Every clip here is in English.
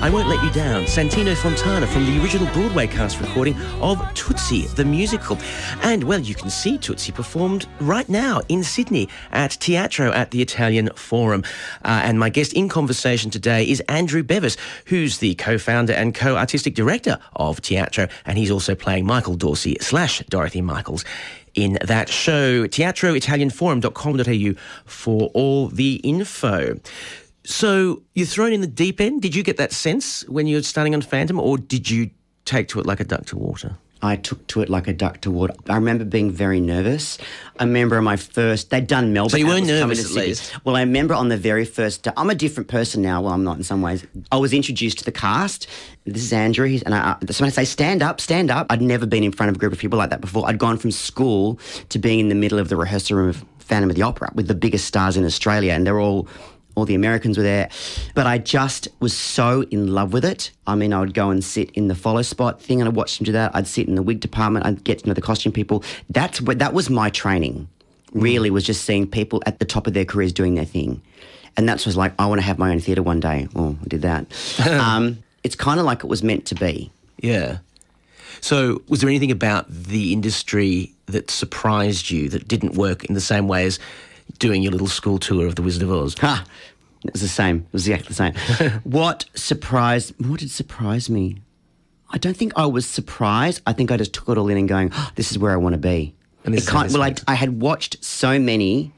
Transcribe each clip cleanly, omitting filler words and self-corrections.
I Won't Let You Down, Santino Fontana from the original Broadway cast recording of Tootsie, the musical. And, well, you can see Tootsie performed right now in Sydney at Teatro at the Italian Forum. And my guest in conversation today is Andrew Bevis, who's the co-founder and co-artistic director of Teatro, and he's also playing Michael Dorsey / Dorothy Michaels in that show. teatroitalianforum.com.au for all the info. So you're thrown in the deep end. Did you get that sense when you were starting on Phantom, or did you take to it like a duck to water? I took to it like a duck to water. I remember being very nervous. I remember they'd done Melbourne. So you weren't nervous at least? Well, I remember on the very first day, I'm a different person now. Well, I'm not in some ways. I was introduced to the cast. This is Andrew. Someone say, stand up, stand up. I'd never been in front of a group of people like that before. I'd gone from school to being in the middle of the rehearsal room of Phantom of the Opera with the biggest stars in Australia, and all the Americans were there. But I just was so in love with it. I mean, I would go and sit in the follow spot thing and I'd watch them do that. I'd sit in the wig department. I'd get to know the costume people. That was my training, really, was just seeing people at the top of their careers doing their thing. And that's was like, I want to have my own theatre one day. Oh, I did that. It's kind of like it was meant to be. Yeah. So was there anything about the industry that surprised you that didn't work in the same way as doing your little school tour of The Wizard of Oz? It was the same. It was exactly the same. What did surprise me? I don't think I was surprised. I think I just took it all in and going, this is where I want to be. And I had watched so many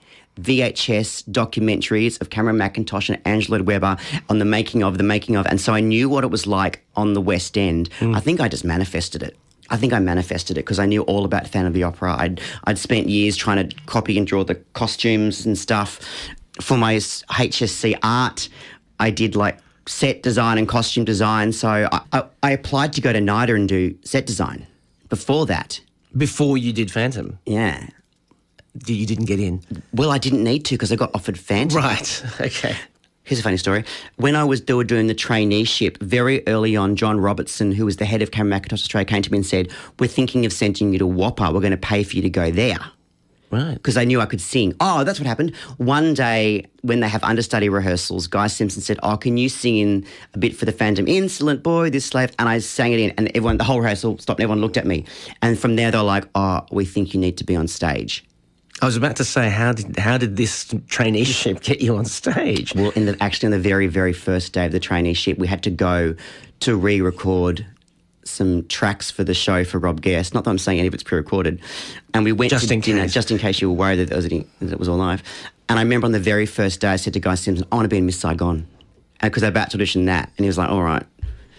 VHS documentaries of Cameron Mackintosh and Angela Weber on the making of, and so I knew what it was like on the West End. I think I just manifested it. I think I manifested it because I knew all about Phantom of the Opera. I'd spent years trying to copy and draw the costumes and stuff. For my HSC art, I did like set design and costume design. So I applied to go to NIDA and do set design before that. Before you did Phantom? Yeah. You didn't get in? Well, I didn't need to because I got offered Phantom. Right, okay. Here's a funny story. When they were doing the traineeship, very early on, John Robertson, who was the head of Cameron Mackintosh Australia, came to me and said, we're thinking of sending you to WAPA. We're going to pay for you to go there. Right. Because they knew I could sing. Oh, that's what happened. One day when they have understudy rehearsals, Guy Simpson said, can you sing in a bit for the Phantom? Insolent boy, this slave. And I sang it in, and the whole rehearsal stopped and everyone looked at me. And from there, they were like, we think you need to be on stage. I was about to say, how did this traineeship get you on stage? Well, actually on the very, very first day of the traineeship, we had to go to re-record some tracks for the show for Rob Guest. Not that I'm saying any of it's pre-recorded. And we went to dinner, just in case you were worried that it was all live. And I remember on the very first day, I said to Guy Simpson, I want to be in Miss Saigon. Because they're about to audition that. And he was like, all right.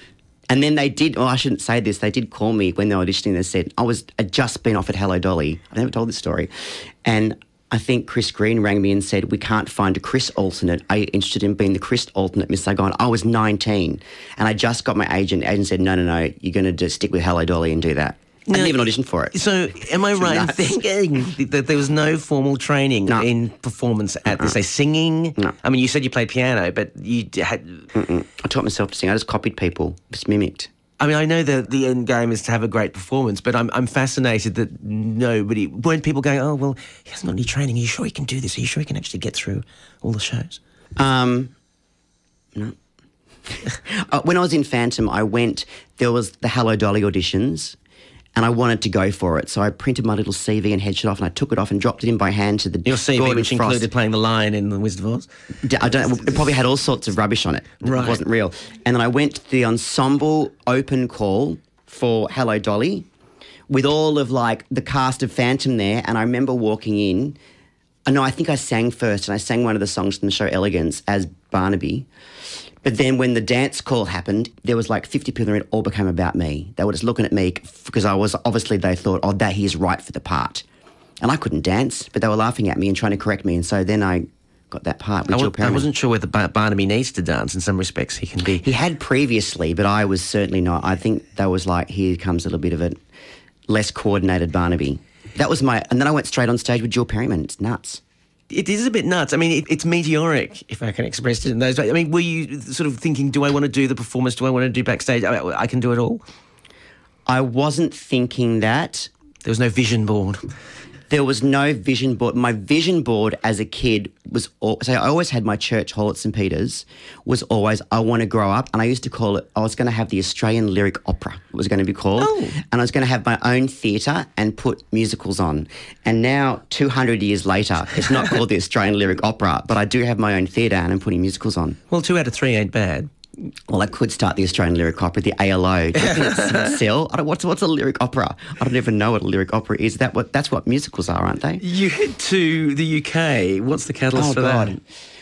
And then they did, I shouldn't say this, they did call me when they were auditioning. They said, I'd just been offered Hello Dolly. I've never told this story. And I think Chris Green rang me and said, we can't find a Chris alternate. Are you interested in being the Chris alternate, Miss Saigon? I was 19 and I just got my agent. The agent said, no, you're going to just stick with Hello Dolly and do that. I didn't even audition for it. So am I right in thinking that there was no formal training in performance at this, say, singing? No. I mean, you said you played piano, but you had... I taught myself to sing. I just copied people, just mimicked. I mean, I know that the end game is to have a great performance, but I'm fascinated that weren't people going, oh, well, he hasn't got any training. Are you sure he can do this? Are you sure he can actually get through all the shows? No. When I was in Phantom, there was the Hello Dolly auditions, and I wanted to go for it. So I printed my little CV and headshot off, and I took it off and dropped it in by hand to the Your CV, Gordon which Frost. included playing the lion in The Wizard of Oz? It probably had all sorts of rubbish on it. Right. It wasn't real. And then I went to the ensemble open call for Hello Dolly with all of, the cast of Phantom there, and I remember walking in. I think I sang first, and I sang one of the songs from the show Elegance as Barnaby. But then when the dance call happened, there was 50 people and it all became about me. They were just looking at me because they thought, that he's right for the part. And I couldn't dance, but they were laughing at me and trying to correct me. And so then I got that part with Jill Perryman. I wasn't sure whether Barnaby needs to dance. In some respects, he can be. He had previously, but I was certainly not. I think that was here comes a little bit of a less coordinated Barnaby. That was and then I went straight on stage with Jill Perryman. It's nuts. It is a bit nuts. I mean, it's meteoric, if I can express it in those ways. I mean, were you sort of thinking, do I want to do the performance? Do I want to do backstage? I can do it all? I wasn't thinking that. There was no vision board. There was no vision board. My vision board as a kid was, so I always had my church hall at St. Peter's, was always, I want to grow up. And I used to call it, I was going to have the Australian Lyric Opera, it was going to be called. Oh. And I was going to have my own theatre and put musicals on. And now, 200 years later, it's not called the Australian Lyric Opera, but I do have my own theatre and I'm putting musicals on. Well, 2 out of 3 ain't bad. Well, I could start the Australian Lyric Opera, the ALO. Do you think it's still? What's a lyric opera? I don't even know what a lyric opera is. That's what musicals are, aren't they? You head to the UK. What's the catalyst for that?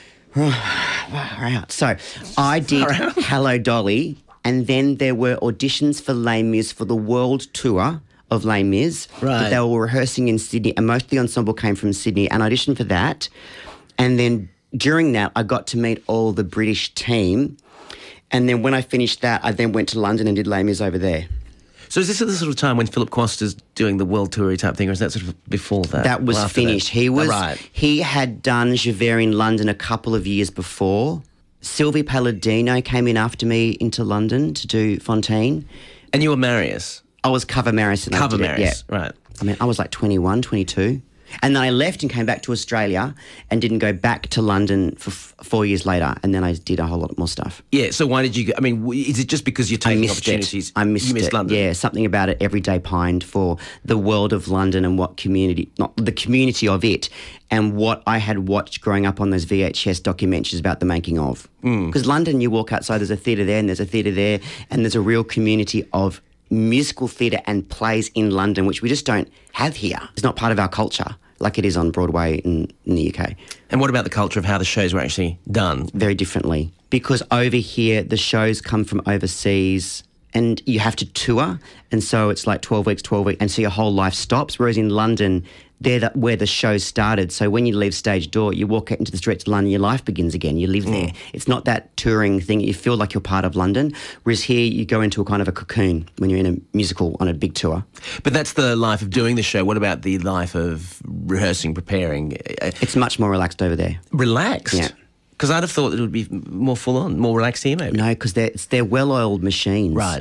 Right. So I did Hello Dolly, and then there were auditions for Les Mis for the world tour of Les Mis. Right. That they were rehearsing in Sydney, and most of the ensemble came from Sydney, and I auditioned for that. And then during that, I got to meet all the British team. And then when I finished that, I then went to London and did Les Mis over there. So is this at the sort of time when Philip Costa's doing the world tour type thing, or is that sort of before that? That was finished. That? He had done Javert in London a couple of years before. Sylvie Palladino came in after me into London to do Fontaine. And you were Marius? I was cover Marius. Cover Marius, yeah. right. I mean, I was like 21, 22. And then I left and came back to Australia and didn't go back to London for 4 years later. And then I did a whole lot more stuff. Yeah, so why did you go? I mean, is it just because you're taking opportunities? I missed it. London? Yeah, something about it every day pined for the world of London and what community, not the community of it, and what I had watched growing up on those VHS documentaries about the making of. Because London, you walk outside, there's a theatre there and there's a theatre there, and there's a real community of musical theatre and plays in London, which we just don't have here. It's not part of our culture like it is on Broadway in the UK. And what about the culture of how the shows were actually done? Very differently. Because over here, the shows come from overseas and you have to tour, and so it's like 12 weeks, and so your whole life stops. Whereas in London, they're where the show started. So when you leave stage door, you walk out into the streets of London, your life begins again. You live there. It's not that touring thing. You feel like you're part of London. Whereas here, you go into a kind of a cocoon when you're in a musical on a big tour. But that's the life of doing the show. What about the life of rehearsing, preparing? It's much more relaxed over there. Relaxed? Yeah. Because I'd have thought it would be more full-on, more relaxed here, maybe. No, because they're well-oiled machines. Right.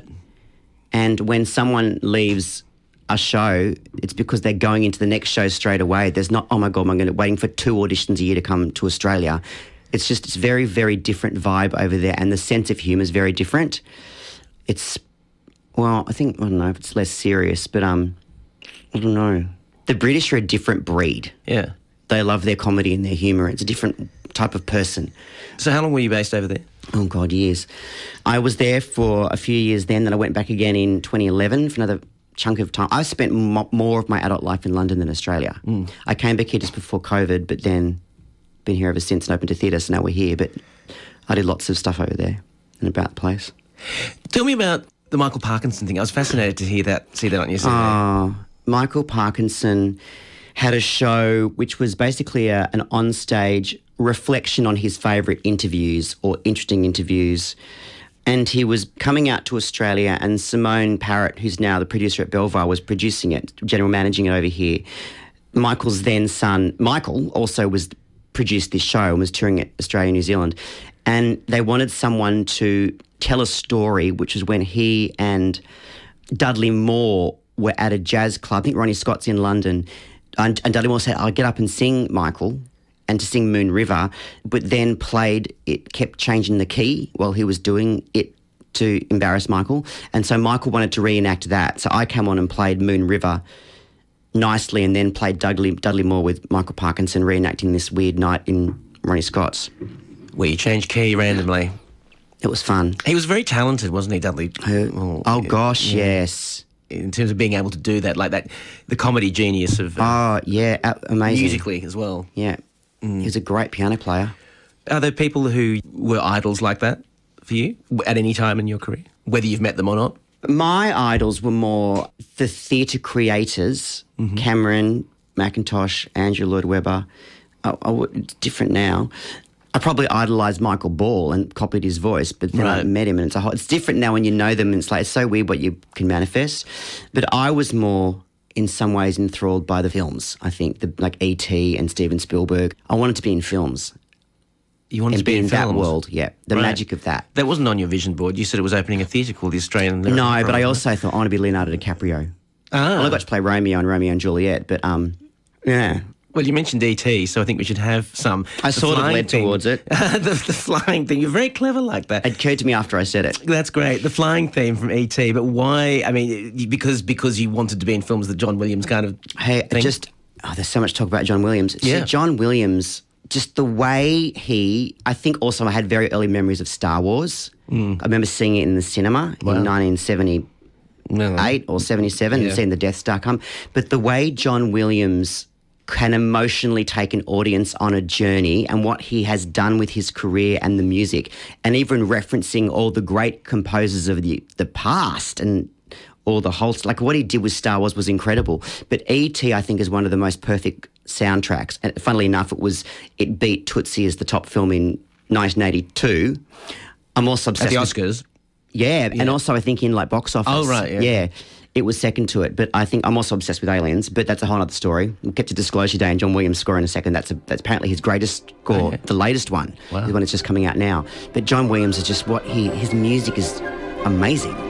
And when someone leaves a show, it's because they're going into the next show straight away. There's not, oh my God, I'm waiting for 2 auditions a year to come to Australia. It's very, very different vibe over there, and the sense of humour is very different. It's, well, I don't know if it's less serious, but I don't know. The British are a different breed. Yeah. They love their comedy and their humour. It's a different type of person. So how long were you based over there? Oh, God, years. I was there for a few years then I went back again in 2011 for another chunk of time. I spent more of my adult life in London than Australia. I came back here just before COVID, but then been here ever since and opened a theatre, so now we're here. But I did lots of stuff over there and about the place. Tell me about the Michael Parkinson thing. I was fascinated to see that on your CV. Michael Parkinson had a show which was basically an onstage reflection on his favourite interviews or interesting interviews. And he was coming out to Australia, and Simone Parrott, who's now the producer at Belvoir, was producing it, general managing it over here. Michael's then son, Michael, also produced this show and was touring it Australia and New Zealand. And they wanted someone to tell a story, which was when he and Dudley Moore were at a jazz club. I think Ronnie Scott's in London. And Dudley Moore said, I'll get up and sing, Michael, and to sing Moon River, but then kept changing the key while he was doing it to embarrass Michael. And so Michael wanted to reenact that. So I came on and played Moon River nicely, and then played Dudley Moore with Michael Parkinson reenacting this weird night in Ronnie Scott's. Where you change key randomly. It was fun. He was very talented, wasn't he, Dudley? Gosh, yes. In terms of being able to do that, like that, the comedy genius of... amazing. Musically as well. Yeah. He was a great piano player. Are there people who were idols like that for you at any time in your career, whether you've met them or not? My idols were more the theatre creators, Cameron, McIntosh, Andrew Lloyd Webber. It's different now. I probably idolised Michael Ball and copied his voice, but then I met him, and it's different now when you know them, and it's so weird what you can manifest. But I was more, in some ways, enthralled by the films, I think, like E.T. and Steven Spielberg. I wanted to be in films. You wanted to be in that world, yeah. The magic of that. That wasn't on your vision board. You said it was opening a theatre called the Australian Lyric Opera. No, but I also thought I want to be Leonardo DiCaprio. Well, I got to play Romeo and Juliet, but Yeah. Well, you mentioned E.T., so I think we should have some. I sort of led towards it. the flying theme. You're very clever like that. It occurred to me after I said it. That's great. The flying theme from E.T., but why? I mean, because you wanted to be in films that John Williams kind of thing? There's so much talk about John Williams. Yeah. So John Williams, just the way I think also I had very early memories of Star Wars. I remember seeing it in the cinema in 1978 or 77 and seeing the Death Star come. But the way John Williams can emotionally take an audience on a journey and what he has done with his career and the music, and even referencing all the great composers of the past and all the whole... Like, what he did with Star Wars was incredible. But E.T., I think, is one of the most perfect soundtracks. And funnily enough, it beat Tootsie as the top film in 1982. I'm also obsessed at the Oscars. Yeah, and also I think in like box office. Oh, right, yeah. It was second to it, but I think I'm also obsessed with Aliens, but that's a whole other story. We'll get to Disclosure Day and John Williams' score in a second. That's apparently his greatest score, the latest one, the one that's just coming out now. But John Williams is just his music is amazing.